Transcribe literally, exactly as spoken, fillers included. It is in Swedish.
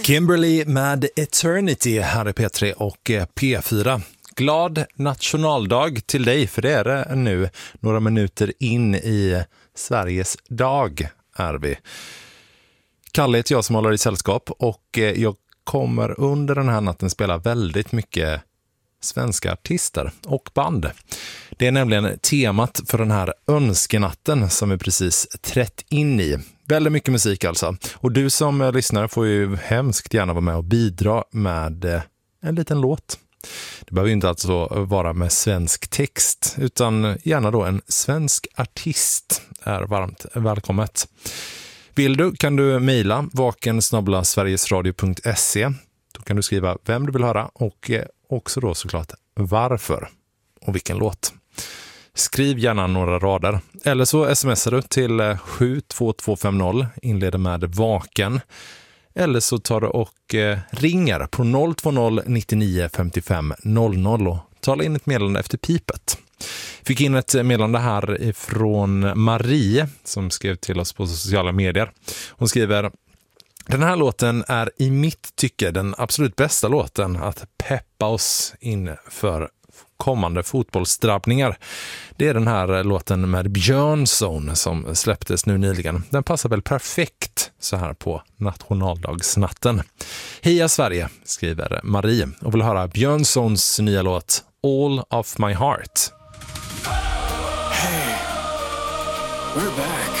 Kimberly med Eternity här i P tre och P fyra. Glad nationaldag till dig, för det är det nu. Några minuter in i Sveriges dag är vi. Kalle heter jag som håller i sällskap och jag kommer under den här natten spela väldigt mycket svenska artister och band. Det är nämligen temat för den här önskenatten som vi precis trätt in i. Väldigt mycket musik alltså. Och du som lyssnar får ju hemskt gärna vara med och bidra med en liten låt. Det behöver ju inte alltså vara med svensk text, utan gärna då en svensk artist är varmt välkommet. Vill du kan du mejla vaken snabel-a sverigesradio punkt se. Då kan du skriva vem du vill höra och också då såklart varför och vilken låt. Skriv gärna några rader. Eller så smsar du till sju två två fem noll, inleder med vaken. Eller så tar du och eh, ringer på noll två noll nittionio femtiofem noll noll och talar in ett meddelande efter pipet. Fick in ett meddelande här ifrån Marie som skrev till oss på sociala medier. Hon skriver: den här låten är i mitt tycke den absolut bästa låten att peppa oss inför kommande fotbollsdrabbningar. Det är den här låten med Björnson som släpptes nu nyligen. Den passar väl perfekt så här på nationaldagsnatten. Heja Sverige, skriver Marie och vill höra Björnsons nya låt All of My Heart. Hey, we're back.